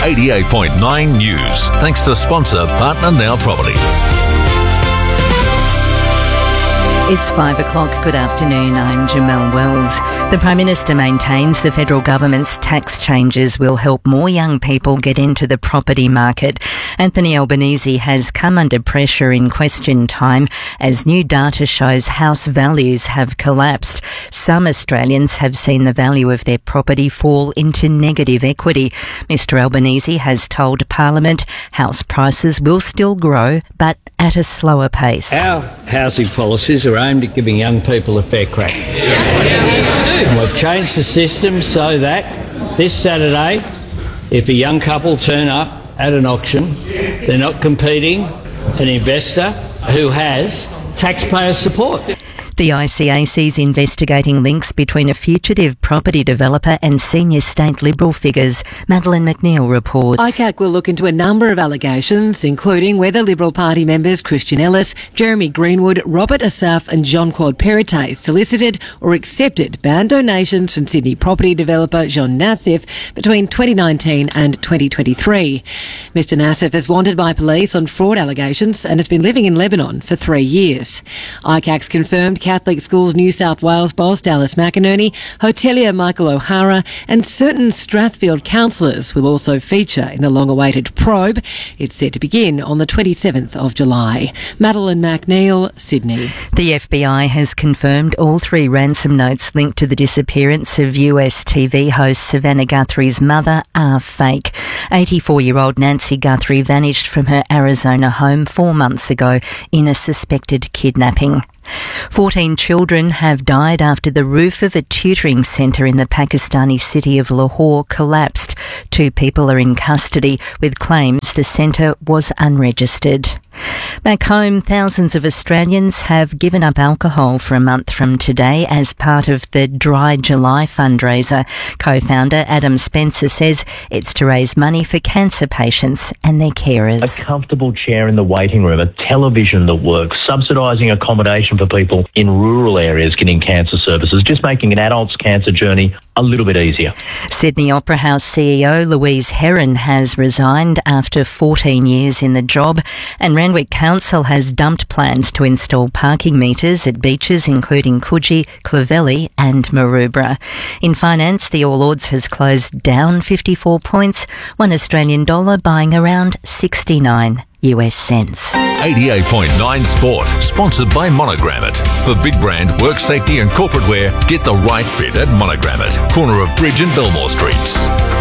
88.9 News. Thanks to sponsor Partner Now Property. It's 5 o'clock. Good afternoon. I'm Jamelle Wells. The Prime Minister maintains the federal government's tax changes will help more young people get into the property market. Anthony Albanese has come under pressure in question time as new data shows house values have collapsed. Some Australians have seen the value of their property fall into negative equity. Mr Albanese has told Parliament house prices will still grow, but at a slower pace. Our housing policies are aimed at giving young people a fair crack. And we've changed the system so that this Saturday, if a young couple turn up at an auction, they're not competing an investor who has taxpayer support. The ICAC is investigating links between a fugitive property developer and senior state Liberal figures. Madeleine McNeil reports. ICAC will look into a number of allegations, including whether Liberal Party members Christian Ellis, Jeremy Greenwood, Robert Asaf and Jean-Claude Perrottet solicited or accepted band donations from Sydney property developer Jean Nassif between 2019 and 2023. Mr Nassif is wanted by police on fraud allegations and has been living in Lebanon for 3 years. ICAC's confirmed Catholic Schools New South Wales boss Dallas McInerney, hotelier Michael O'Hara and certain Strathfield councillors will also feature in the long-awaited probe. It's set to begin on the 27th of July. Madeleine McNeil, Sydney. The FBI has confirmed all 3 ransom notes linked to the disappearance of US TV host Savannah Guthrie's mother are fake. 84-year-old Nancy Guthrie vanished from her Arizona home 4 months ago in a suspected kidnapping. 14 children have died after the roof of a tutoring centre in the Pakistani city of Lahore collapsed. 2 people are in custody with claims the centre was unregistered. Back home, thousands of Australians have given up alcohol for a month from today as part of the Dry July fundraiser. Co-founder Adam Spencer says it's to raise money for cancer patients and their carers. A comfortable chair in the waiting room, a television that works, subsidising accommodation for people in rural areas getting cancer services, just making an adult's cancer journey a little bit easier. Sydney Opera House CEO Louise Heron has resigned after 14 years in the job, and Randwick Council has dumped plans to install parking meters at beaches including Coogee, Clovelly and Maroubra. In finance, the All Ords has closed down 54 points, $1 Australian buying around 69 US cents. 88.9 Sport, sponsored by Monogram It. For big brand, work safety and corporate wear, get the right fit at Monogram It, corner of Bridge and Belmore Streets.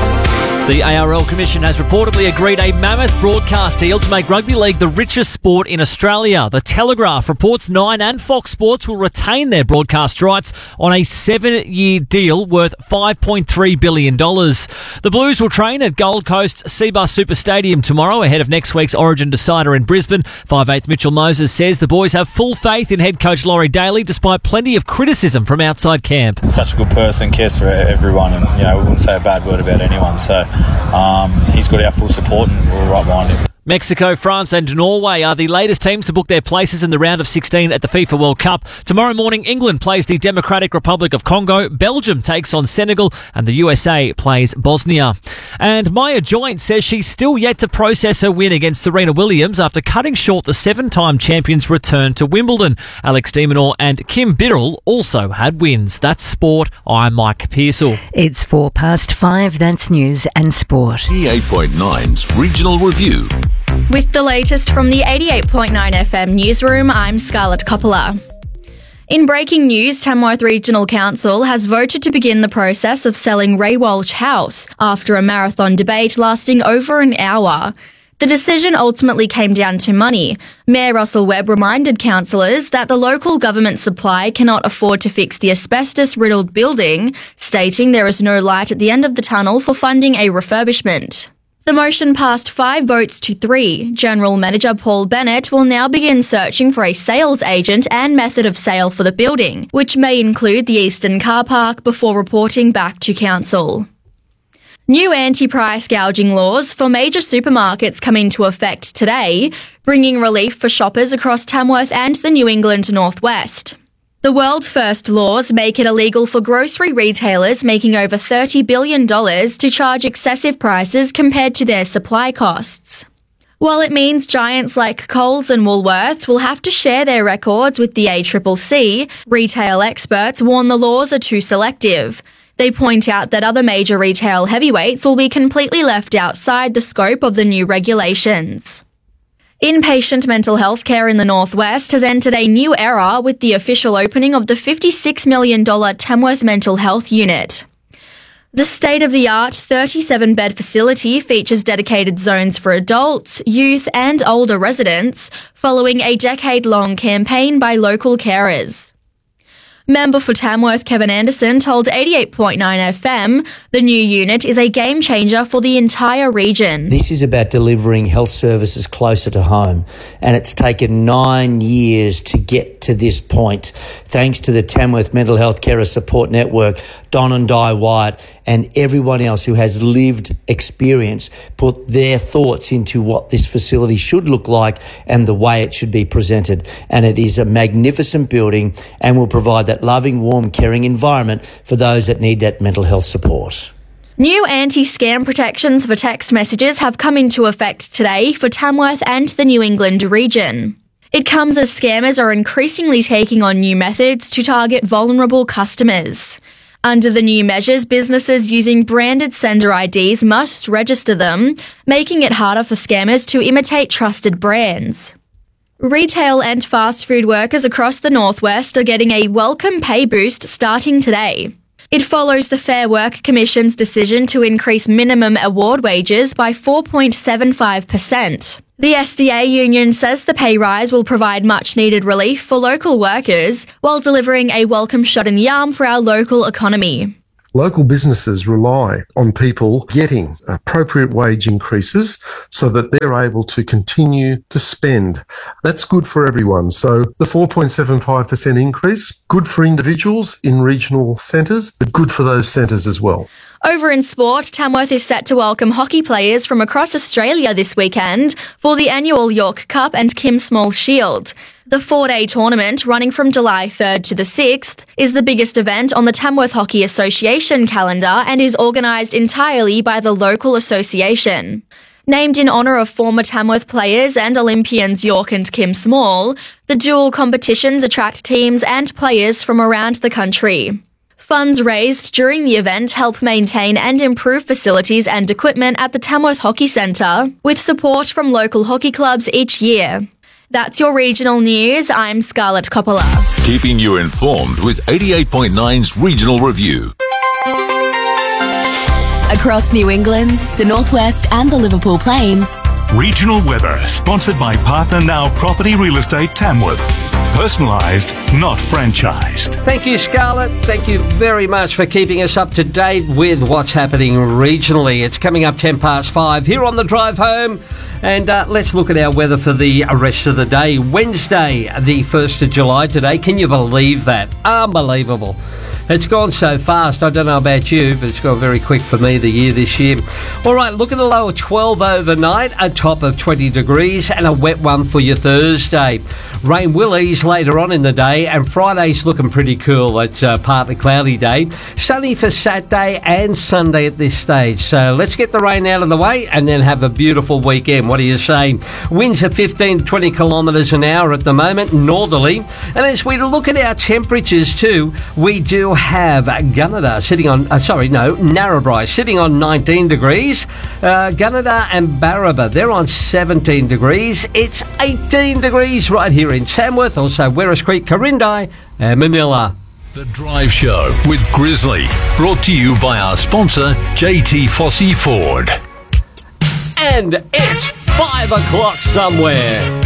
The ARL Commission has reportedly agreed a mammoth broadcast deal to make rugby league the richest sport in Australia. The Telegraph reports Nine and Fox Sports will retain their broadcast rights on a 7-year deal worth $5.3 billion. The Blues will train at Gold Coast's Cbus Super Stadium tomorrow ahead of next week's Origin decider in Brisbane. 5'8" Mitchell Moses says the boys have full faith in head coach Laurie Daly despite plenty of criticism from outside camp. Such a good person, cares for everyone, and we wouldn't say a bad word about anyone, so he's got our full support and we're right behind him. Mexico, France and Norway are the latest teams to book their places in the round of 16 at the FIFA World Cup. Tomorrow morning, England plays the Democratic Republic of Congo, Belgium takes on Senegal and the USA plays Bosnia. And Maya Joint says she's still yet to process her win against Serena Williams after cutting short the 7-time champion's return to Wimbledon. Alex de Minaur and Kim Birrell also had wins. That's sport. I'm Mike Pearsall. It's 5:04. That's news and sport. 88.9's Regional Review. With the latest from the 88.9 FM newsroom, I'm Scarlett Coppola. In breaking news, Tamworth Regional Council has voted to begin the process of selling Ray Walsh House after a marathon debate lasting over an hour. The decision ultimately came down to money. Mayor Russell Webb reminded councillors that the local government supply cannot afford to fix the asbestos-riddled building, stating there is no light at the end of the tunnel for funding a refurbishment. The motion passed 5 votes to 3. General Manager Paul Bennett will now begin searching for a sales agent and method of sale for the building, which may include the Eastern Car Park, before reporting back to Council. New anti-price gouging laws for major supermarkets come into effect today, bringing relief for shoppers across Tamworth and the New England Northwest. The world's first laws make it illegal for grocery retailers making over $30 billion to charge excessive prices compared to their supply costs. While it means giants like Coles and Woolworths will have to share their records with the ACCC, retail experts warn the laws are too selective. They point out that other major retail heavyweights will be completely left outside the scope of the new regulations. Inpatient mental health care in the Northwest has entered a new era with the official opening of the $56 million Tamworth Mental Health Unit. The state-of-the-art 37-bed facility features dedicated zones for adults, youth and older residents, following a decade-long campaign by local carers. Member for Tamworth Kevin Anderson told 88.9 FM the new unit is a game changer for the entire region. This is about delivering health services closer to home, and it's taken 9 years to get to this point. Thanks to the Tamworth Mental Health Carer Support Network, Don and Di Wyatt, and everyone else who has lived experience put their thoughts into what this facility should look like and the way it should be presented. And it is a magnificent building and will provide that loving, warm, caring environment for those that need that mental health support. New anti-scam protections for text messages have come into effect today for Tamworth and the New England region. It comes as scammers are increasingly taking on new methods to target vulnerable customers. Under the new measures, businesses using branded sender IDs must register them, making it harder for scammers to imitate trusted brands. Retail and fast food workers across the Northwest are getting a welcome pay boost starting today. It follows the Fair Work Commission's decision to increase minimum award wages by 4.75%. The SDA union says the pay rise will provide much-needed relief for local workers while delivering a welcome shot in the arm for our local economy. Local businesses rely on people getting appropriate wage increases so that they're able to continue to spend. That's good for everyone. So the 4.75% increase, good for individuals in regional centres, but good for those centres as well. Over in sport, Tamworth is set to welcome hockey players from across Australia this weekend for the annual York Cup and Kim Small Shield. The 4-day tournament, running from July 3rd to the 6th, is the biggest event on the Tamworth Hockey Association calendar and is organised entirely by the local association. Named in honour of former Tamworth players and Olympians York and Kim Small, the dual competitions attract teams and players from around the country. Funds raised during the event help maintain and improve facilities and equipment at the Tamworth Hockey Centre, with support from local hockey clubs each year. That's your regional news. I'm Scarlett Coppola. Keeping you informed with 88.9's Regional Review. Across New England, the Northwest and the Liverpool Plains. Regional weather, sponsored by Partner Now Property Real Estate Tamworth. Personalised, not franchised. Thank you, Scarlett. Thank you very much for keeping us up to date with what's happening regionally. It's coming up 5:10 here on the drive home. And let's look at our weather for the rest of the day. Wednesday, the 1st of July today. Can you believe that? Unbelievable. It's gone so fast. I don't know about you, but it's gone very quick for me, the year this year. All right, look at a low of 12 overnight, a top of 20 degrees, and a wet one for your Thursday. Rain will ease later on in the day, and Friday's looking pretty cool. It's a partly cloudy day. Sunny for Saturday and Sunday at this stage. So let's get the rain out of the way and then have a beautiful weekend. What do you say? Winds are 15 to 20 kilometres an hour at the moment, northerly. And as we look at our temperatures too, we do have Gunnedah sitting on, Narrabri sitting on 19 degrees. Gunnedah and Barraba, they're on 17 degrees. It's 18 degrees right here in Tamworth, also Werris Creek, Corindi and Manila. The Drive Show with Grizzly, brought to you by our sponsor, JT Fossey Ford. And it's 5 o'clock somewhere.